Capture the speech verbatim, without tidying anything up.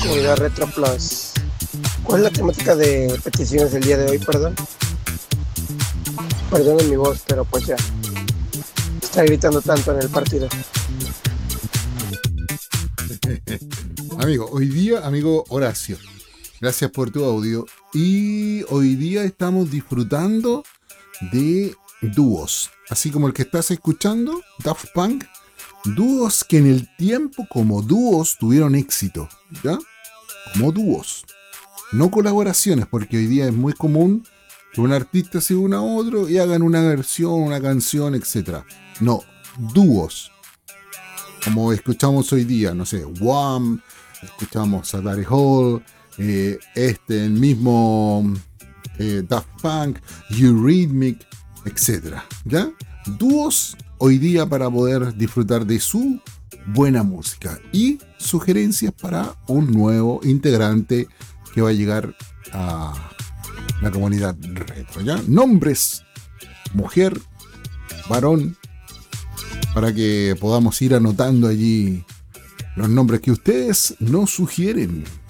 Comunidad Retro Plus. ¿Cuál es la temática de peticiones del día de hoy, perdón? Perdonen mi voz, pero pues ya. Está gritando tanto en el partido. Amigo, hoy día, amigo Horacio, gracias por tu audio. Y hoy día estamos disfrutando de dúos, así como el que estás escuchando, Daft Punk. Dúos que en el tiempo como dúos tuvieron éxito, ¿ya? Como dúos, no colaboraciones, porque hoy día es muy común que un artista se una a otro y hagan una versión, una canción, etcétera. No, dúos, como escuchamos hoy día, no sé, Wham, escuchamos a Daddy Hall, eh, este, el mismo eh, Daft Punk, Eurythmics, etcétera. ¿Ya? Dúos hoy día para poder disfrutar de su buena música y sugerencias para un nuevo integrante que va a llegar a la comunidad retro, ¿ya? Nombres, mujer, varón, para que podamos ir anotando allí los nombres que ustedes nos sugieren.